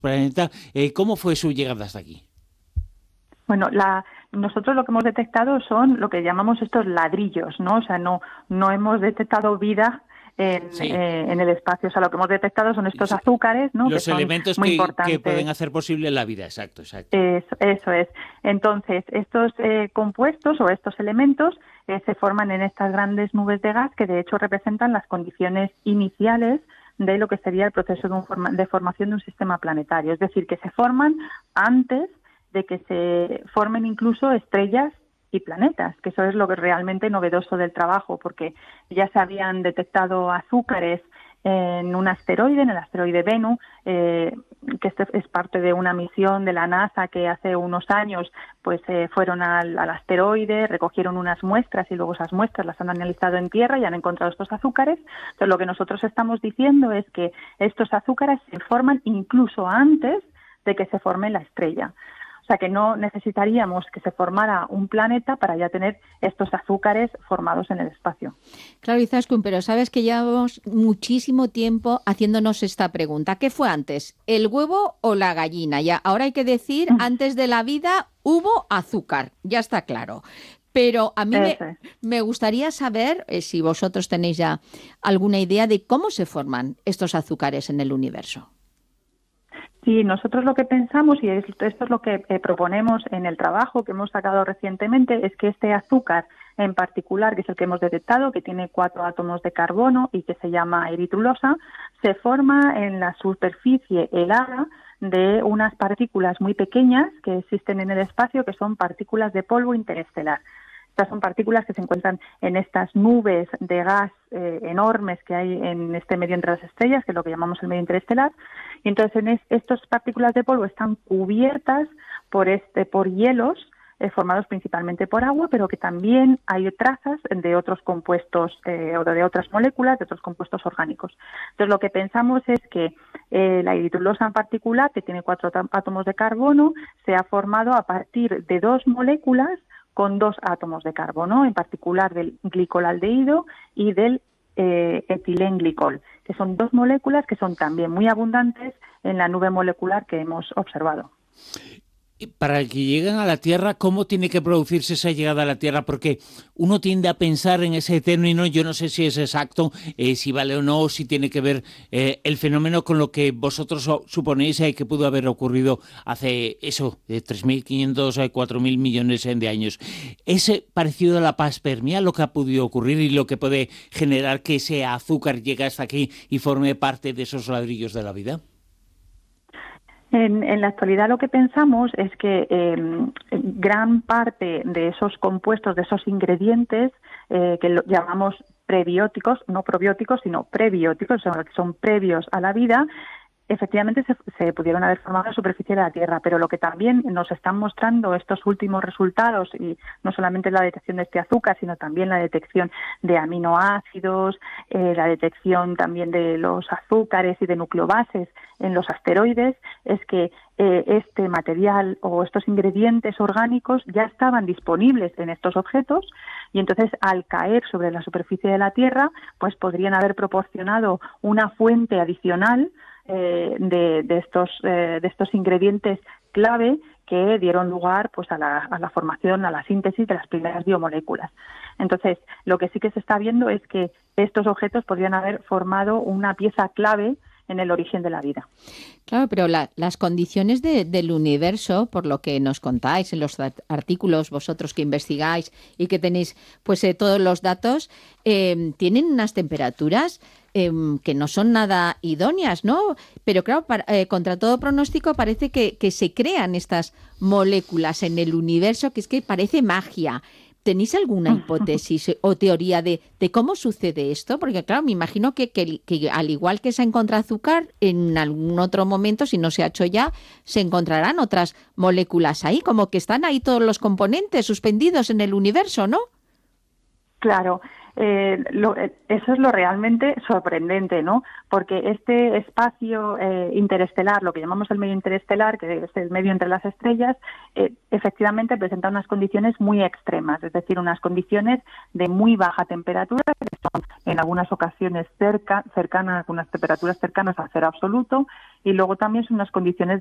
planeta. ¿Cómo fue su llegada hasta aquí? Bueno, nosotros lo que hemos detectado son lo que llamamos estos ladrillos, ¿no? O sea, no hemos detectado vida en el espacio. O sea, lo que hemos detectado son estos azúcares, ¿no? Los que son elementos muy que importantes. pueden hacer posible la vida, exacto. Eso es. Entonces, estos compuestos o estos elementos se forman en estas grandes nubes de gas que de hecho representan las condiciones iniciales de lo que sería el proceso de formación de un sistema planetario. Es decir, que se forman antes de que se formen incluso estrellas y planetas, que eso es lo que es realmente novedoso del trabajo, porque ya se habían detectado azúcares en un asteroide, en el asteroide Bennu, que este es parte de una misión de la NASA que hace unos años pues fueron al asteroide, recogieron unas muestras y luego esas muestras las han analizado en Tierra y han encontrado estos azúcares. Entonces, lo que nosotros estamos diciendo es que estos azúcares se forman incluso antes de que se forme la estrella. O sea que no necesitaríamos que se formara un planeta para ya tener estos azúcares formados en el espacio. Claro, Izaskun, pero sabes que llevamos muchísimo tiempo haciéndonos esta pregunta. ¿Qué fue antes, el huevo o la gallina? Ya, ahora hay que decir, antes de la vida hubo azúcar, ya está claro. Pero a mí me gustaría saber, si vosotros tenéis ya alguna idea de cómo se forman estos azúcares en el universo. Sí, nosotros lo que pensamos, y esto es lo que proponemos en el trabajo que hemos sacado recientemente, es que este azúcar en particular, que es el que hemos detectado, que tiene 4 átomos de carbono y que se llama eritrulosa, se forma en la superficie helada de unas partículas muy pequeñas que existen en el espacio, que son partículas de polvo interestelar. Estas son partículas que se encuentran en estas nubes de gas enormes que hay en este medio entre las estrellas, que es lo que llamamos el medio interestelar. Y entonces estas partículas de polvo están cubiertas por hielos formados principalmente por agua, pero que también hay trazas de otros compuestos o de otras moléculas, de otros compuestos orgánicos. Entonces, lo que pensamos es que la eritrulosa en particular, que tiene 4 átomos de carbono, se ha formado a partir de 2 moléculas con 2 átomos de carbono, en particular del glicolaldehído y del etilenglicol, que son 2 moléculas que son también muy abundantes en la nube molecular que hemos observado. Para que lleguen a la Tierra, ¿cómo tiene que producirse esa llegada a la Tierra? Porque uno tiende a pensar en ese término, yo no sé si es exacto, si vale o no, si tiene que ver el fenómeno con lo que vosotros suponéis que pudo haber ocurrido hace 3.500, 4.000 millones de años. ¿Es parecido a la panspermia lo que ha podido ocurrir y lo que puede generar que ese azúcar llegue hasta aquí y forme parte de esos ladrillos de la vida? En la actualidad lo que pensamos es que gran parte de esos compuestos, de esos ingredientes que lo llamamos prebióticos, no probióticos, sino prebióticos, o sea, que son previos a la vida, efectivamente se pudieron haber formado en la superficie de la Tierra, pero lo que también nos están mostrando estos últimos resultados, y no solamente la detección de este azúcar, sino también la detección de aminoácidos, la detección también de los azúcares y de nucleobases en los asteroides, es que este material o estos ingredientes orgánicos ya estaban disponibles en estos objetos y entonces al caer sobre la superficie de la Tierra pues podrían haber proporcionado una fuente adicional de estos ingredientes clave que dieron lugar pues a la formación, a la síntesis de las primeras biomoléculas. Entonces, lo que sí que se está viendo es que estos objetos podrían haber formado una pieza clave en el origen de la vida. Claro, pero las condiciones del universo, por lo que nos contáis en los artículos, vosotros que investigáis y que tenéis pues todos los datos, tienen unas temperaturas que no son nada idóneas, ¿no? Pero claro, contra todo pronóstico parece que se crean estas moléculas en el universo, que es que parece magia. ¿Tenéis alguna hipótesis o teoría de cómo sucede esto? Porque claro, me imagino que al igual que se encuentra azúcar, en algún otro momento, si no se ha hecho ya, se encontrarán otras moléculas ahí, como que están ahí todos los componentes suspendidos en el universo, ¿no? Claro, Eso es lo realmente sorprendente, ¿no? Porque este espacio interestelar, lo que llamamos el medio interestelar, que es el medio entre las estrellas, efectivamente presenta unas condiciones muy extremas, es decir, unas condiciones de muy baja temperatura, que son en algunas ocasiones cercanas, unas temperaturas cercanas al cero absoluto, y luego también son unas condiciones